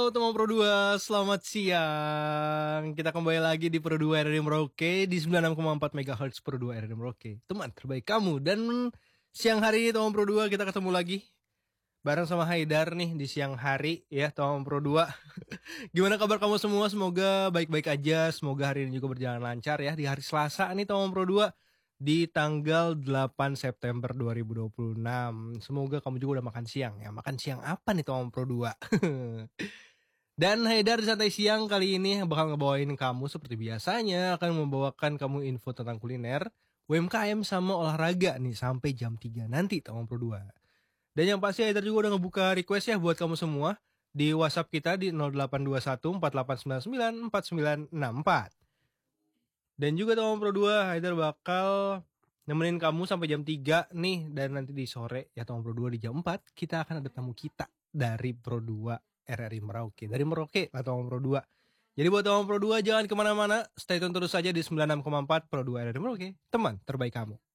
Halo teman Pro 2, selamat siang. Kita kembali lagi di Pro 2 RRI Merauke di 96,4 MHz Pro 2 RRI Merauke. Teman terbaik kamu. Dan siang hari ini teman Pro 2 kita ketemu lagi bareng sama Haidar nih di siang hari ya teman Pro 2. Gimana kabar kamu semua? Semoga baik-baik aja. Semoga hari ini juga berjalan lancar ya di hari Selasa nih teman Pro 2 di tanggal 8 September 2026. Semoga kamu juga udah makan siang ya. Makan siang apa nih teman Pro 2? Dan Haidar di Santai Siang kali ini bakal ngebawain kamu seperti biasanya, akan membawakan kamu info tentang kuliner, UMKM sama olahraga nih sampai jam 3 nanti teman Pro 2. Dan yang pasti Haidar juga udah ngebuka request ya buat kamu semua di WhatsApp kita di 0821 4899 4964. Dan juga teman Pro 2, Haidar bakal nemenin kamu sampai jam 3 nih. Dan nanti di sore ya teman Pro 2 di jam 4 kita akan ada tamu kita dari Pro 2 RRI Merauke. Dari Merauke lah teman Pro 2. Jadi buat teman Pro 2 jangan kemana-mana, stay tune terus saja di 96,4 Pro 2 RRI Merauke. Teman terbaik kamu.